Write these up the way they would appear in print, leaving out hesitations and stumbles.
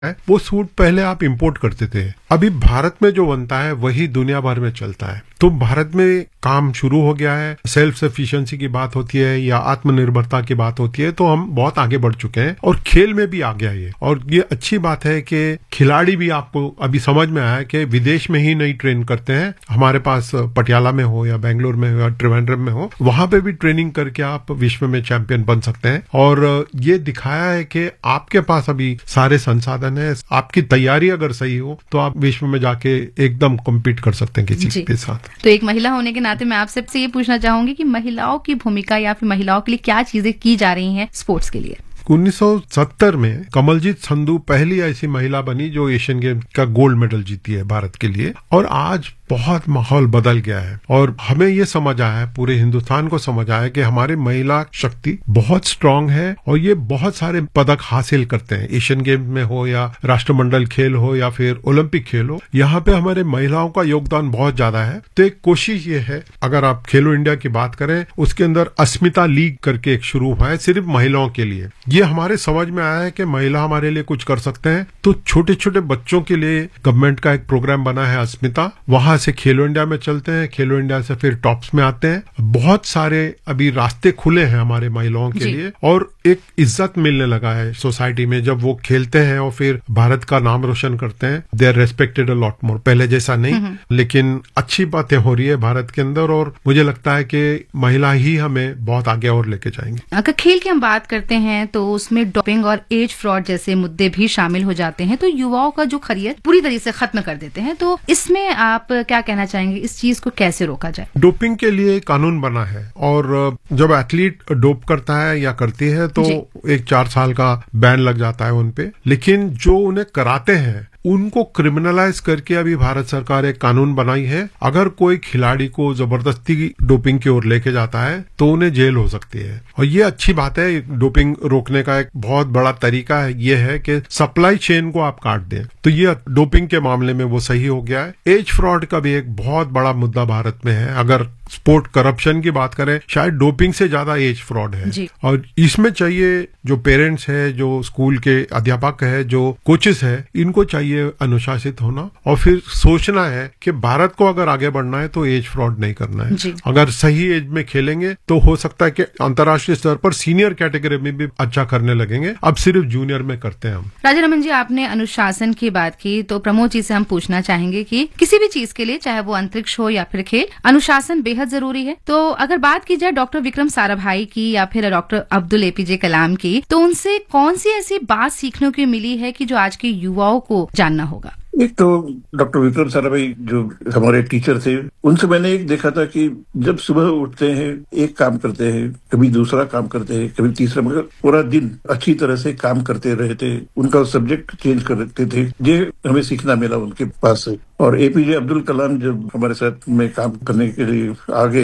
वो सूट पहले आप इंपोर्ट करते थे। अभी भारत में जो बनता है वही दुनिया भर में चलता है। तो भारत में काम शुरू हो गया है। सेल्फ सफिशिएंसी की बात होती है या आत्मनिर्भरता की बात होती है तो हम बहुत आगे बढ़ चुके हैं और खेल में भी आ गया ये। और ये अच्छी बात है कि खिलाड़ी भी आपको अभी समझ में आया कि विदेश में ही नहीं ट्रेन करते हैं। हमारे पास पटियाला में हो या बेंगलोर में हो या त्रिवेंद्रम में हो, वहां पे भी ट्रेनिंग करके आप विश्व में चैंपियन बन सकते हैं। और ये दिखाया है कि आपके पास अभी सारे संसाधन है, आपकी तैयारी अगर सही हो तो आप विश्व में जाके एकदम कम्पीट कर सकते हैं किसी के साथ। तो एक महिला होने के नाते मैं आपसे ये पूछना चाहूंगी कि महिलाओं की भूमिका या फिर महिलाओं के लिए क्या चीजें की जा रही हैं स्पोर्ट्स के लिए। 1970 में कमलजीत संधू पहली ऐसी महिला बनी जो एशियन गेम का गोल्ड मेडल जीती है भारत के लिए। और आज बहुत माहौल बदल गया है और हमें ये समझ आया है, पूरे हिंदुस्तान को समझ आया है कि हमारी महिला शक्ति बहुत स्ट्रांग है और ये बहुत सारे पदक हासिल करते हैं। एशियन गेम में हो या राष्ट्रमंडल खेल हो या फिर ओलंपिक खेल हो, यहाँ पे हमारे महिलाओं का योगदान बहुत ज्यादा है। तो एक कोशिश ये है, अगर आप खेलो इंडिया की बात करें, उसके अंदर अस्मिता लीग करके एक शुरू हुआ है सिर्फ महिलाओं के लिए। ये हमारे समझ में आया है कि महिला हमारे लिए कुछ कर सकते हैं। तो छोटे छोटे बच्चों के लिए गवर्नमेंट का एक प्रोग्राम बना है अस्मिता, वहां से खेलो इंडिया में चलते हैं, खेलो इंडिया से फिर टॉप्स में आते हैं। बहुत सारे अभी रास्ते खुले हैं हमारे महिलाओं के लिए और एक इज्जत मिलने लगा है सोसाइटी में। जब वो खेलते हैं और फिर भारत का नाम रोशन करते हैं, they are respected a lot more. पहले जैसा नहीं, लेकिन अच्छी बातें हो रही है भारत के अंदर और मुझे लगता है कि महिला ही हमें बहुत आगे और लेके जाएंगे। अगर खेल की हम बात करते हैं तो उसमें डोपिंग और एज फ्रॉड जैसे मुद्दे भी शामिल हो जाते हैं, तो युवाओं का जो करियर पूरी तरीके से खत्म कर देते हैं। तो इसमें आप क्या कहना चाहेंगे, इस चीज को कैसे रोका जाए? डोपिंग के लिए कानून बना है और जब एथलीट डोप करता है या करती है तो 1-4 साल का बैन लग जाता है उनपे। लेकिन जो उन्हें कराते हैं उनको क्रिमिनलाइज करके अभी भारत सरकार एक कानून बनाई है। अगर कोई खिलाड़ी को जबरदस्ती डोपिंग की ओर लेके जाता है तो उन्हें जेल हो सकती है। और ये अच्छी बात है। डोपिंग रोकने का एक बहुत बड़ा तरीका है ये है कि सप्लाई चेन को आप काट दें। तो ये डोपिंग के मामले में वो सही हो गया है। एज फ्रॉड का भी एक बहुत बड़ा मुद्दा भारत में है। अगर स्पोर्ट करप्शन की बात करें, शायद डोपिंग से ज्यादा एज फ्रॉड है। और इसमें चाहिए जो पेरेंट्स है, जो स्कूल के अध्यापक है, जो कोचेस है, इनको चाहिए अनुशासित होना और फिर सोचना है कि भारत को अगर आगे बढ़ना है तो एज फ्रॉड नहीं करना है। अगर सही एज में खेलेंगे तो हो सकता है कि अंतर्राष्ट्रीय स्तर पर सीनियर कैटेगरी में भी अच्छा करने लगेंगे। अब सिर्फ जूनियर में करते हैं हम। राजा रमन जी, आपने अनुशासन की बात की तो प्रमोद जी से हम पूछना चाहेंगे कि किसी भी चीज के लिए, चाहे वो अंतरिक्ष हो या फिर खेल, अनुशासन बेहद जरूरी है। तो अगर बात की जाए डॉक्टर विक्रम साराभाई की या फिर डॉक्टर अब्दुल APJ कलाम की, तो उनसे कौन सी ऐसी बात सीखने को मिली है कि जो आज के युवाओं को जानना होगा? एक तो डॉक्टर विक्रम साराभाई जो हमारे टीचर थे, उनसे मैंने एक देखा था कि जब सुबह उठते हैं एक काम करते हैं, कभी दूसरा काम करते हैं, कभी तीसरा, मगर पूरा दिन अच्छी तरह से काम करते रहे थे। उनका सब्जेक्ट चेंज करते थे, ये हमें सीखना मिला उनके पास से। और APJ अब्दुल कलाम जब हमारे साथ में काम करने के लिए आ गए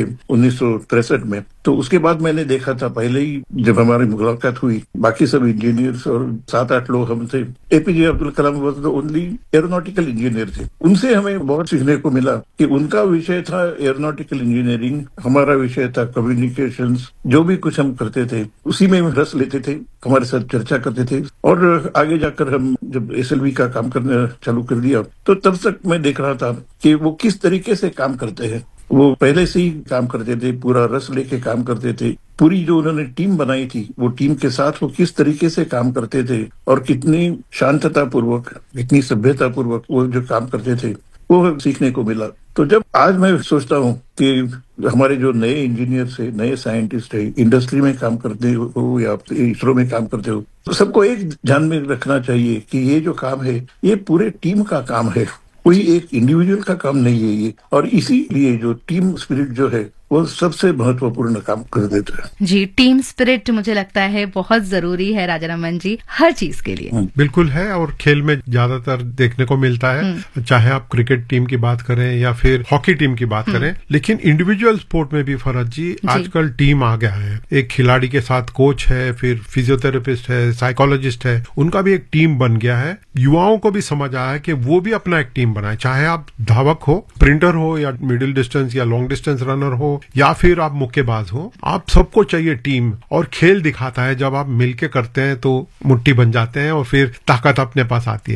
1963 में, तो उसके बाद मैंने देखा था पहले ही जब हमारी मुलाकात हुई, बाकी सब इंजीनियर्स और 7-8 लोग हम थे। APJ Abdul Kalam was the only aeronautical engineer थे। उनसे हमें बहुत सीखने को मिला कि उनका विषय था एरोनॉटिकल इंजीनियरिंग, हमारा विषय था कम्युनिकेशंस। जो भी कुछ हम करते थे उसी में रस लेते थे, हमारे साथ चर्चा करते थे। और आगे जाकर हम जब SLV का काम करना चालू कर दिया तो तब तक मैं देख रहा था कि वो किस तरीके से काम करते हैं। वो पहले से ही काम करते थे, पूरा रस लेके काम करते थे। पूरी जो उन्होंने टीम बनाई थी, वो टीम के साथ वो किस तरीके से काम करते थे और कितनी शांतता पूर्वक, कितनी सभ्यता पूर्वक वो जो काम करते थे, वो सीखने को मिला। तो जब आज मैं सोचता हूँ कि हमारे जो नए इंजीनियर्स है, नए साइंटिस्ट है, इंडस्ट्री में काम करते हो या ISRO में काम करते हो, तो सबको एक ध्यान में रखना चाहिए कि ये जो काम है ये पूरे टीम का काम है, कोई एक इंडिविजुअल का काम नहीं है ये। और इसीलिए जो टीम स्पिरिट जो है वो सबसे महत्वपूर्ण काम कर देता है। जी, टीम स्पिरिट मुझे लगता है बहुत जरूरी है राजा रमन जी, हर चीज के लिए। बिल्कुल है और खेल में ज्यादातर देखने को मिलता है, चाहे आप क्रिकेट टीम की बात करें या फिर हॉकी टीम की बात करें। लेकिन इंडिविजुअल स्पोर्ट में भी फरज जी आजकल टीम आ गया है। एक खिलाड़ी के साथ कोच है, फिर फिजियोथेरेपिस्ट है, साइकोलॉजिस्ट है, उनका भी एक टीम बन गया है। युवाओं को भी समझ आया है कि वो भी अपना एक टीम बनाए, चाहे आप धावक हो, स्प्रिंटर हो या मिडिल डिस्टेंस या लॉन्ग डिस्टेंस रनर हो या फिर आप मुक्केबाज हो, आप सबको चाहिए टीम। और खेल दिखाता है जब आप मिलके करते हैं तो मुट्ठी बन जाते हैं और फिर ताकत अपने पास आती है।